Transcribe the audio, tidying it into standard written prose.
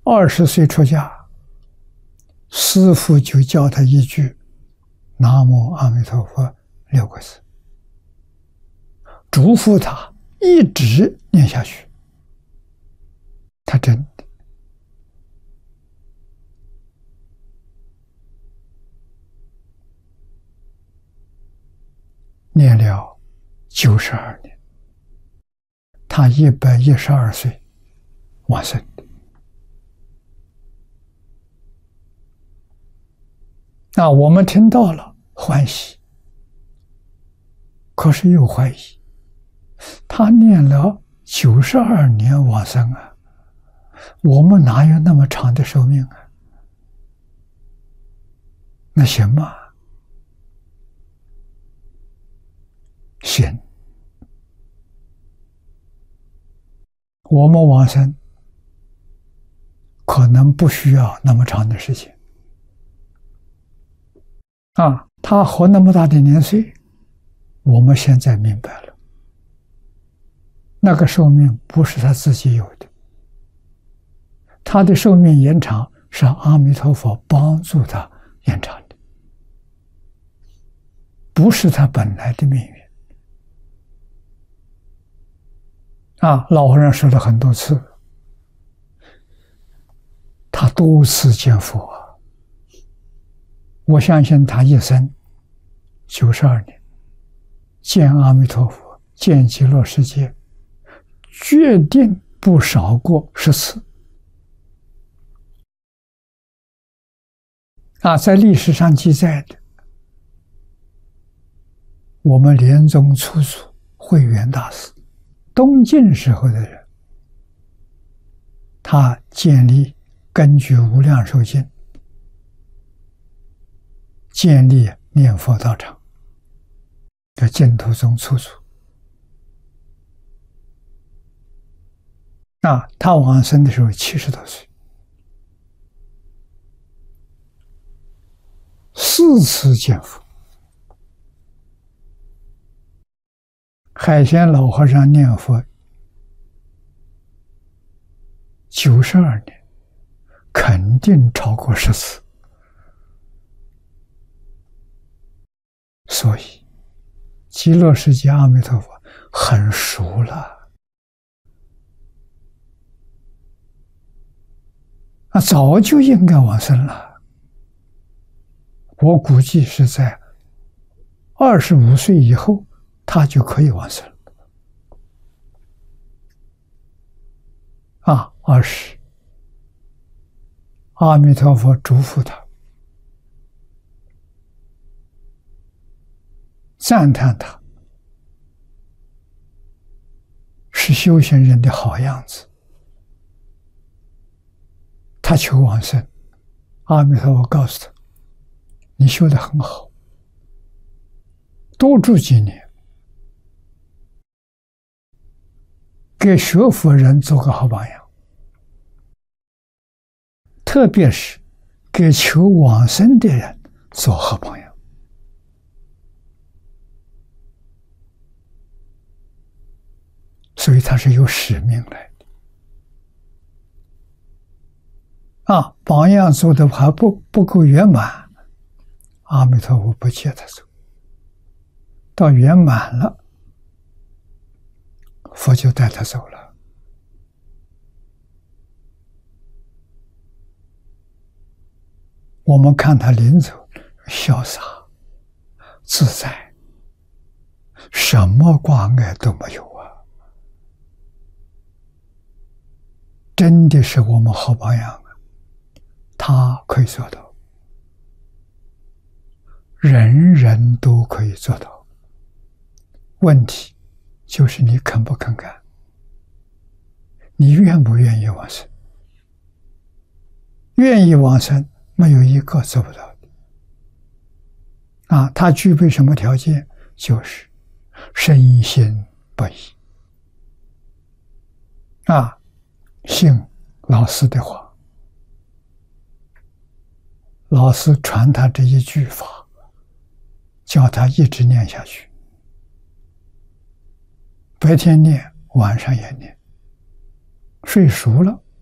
20岁出家，师父就教他一句“南无阿弥陀佛”6个字，嘱咐他一直念下去。他真的念了92年，他112岁往生的。那我们听到了欢喜，可是又怀疑，他念了92年往生啊，我们哪有那么长的寿命啊？那行吗？行，我们往生可能不需要那么长的时间啊，他活那么大的年岁，我们现在明白了，那个寿命不是他自己有的，他的寿命延长是阿弥陀佛帮助他延长的，不是他本来的命运。啊，老和尚说了很多次，他多次见佛啊。我相信他一生92年见阿弥陀佛，见极乐世界，决定不少过10次。啊，在历史上记载的，我们莲宗初祖慧远大师，东晋时候的人，他建立根据无量寿经，建立念佛道场，叫净土宗初祖。啊，他往生的时候70多岁，4次见佛。海鲜老和尚念佛92年，肯定超过10次。所以极乐世界阿弥陀佛很熟了啊，早就应该往生了。我估计是在25岁以后，他就可以往生了。啊，20，阿弥陀佛嘱咐他，赞叹他是修行人的好样子。他求往生，阿弥陀佛告诉他，你修得很好，多住几年，给学佛人做个好榜样，特别是给求往生的人做好榜样。所以他是有使命来的啊，榜样做的还不够圆满，阿弥陀佛不接他走，到圆满了，佛就带他走了。我们看他临走，潇洒自在，什么挂碍都没有啊，真的是我们好榜样啊！他可以做到，人人都可以做到，问题就是你肯不肯干，你愿不愿意往生？愿意往生，没有一个做不到的。啊，他具备什么条件？就是深信不疑。啊，信老师的话，老师传他这一句法，叫他一直念下去，白天念，晚上也念，睡熟了